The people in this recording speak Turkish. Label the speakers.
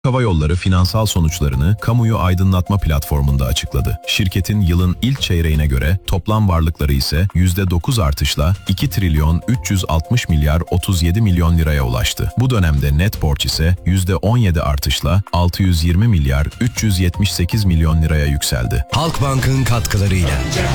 Speaker 1: Hava Yolları finansal sonuçlarını kamuyu aydınlatma platformunda açıkladı. Şirketin yılın ilk çeyreğine göre toplam varlıkları ise %9 artışla 2 trilyon 360 milyar 37 milyon liraya ulaştı. Bu dönemde net borç ise %17 artışla 620 milyar 378 milyon liraya yükseldi.
Speaker 2: Halkbank'ın katkılarıyla.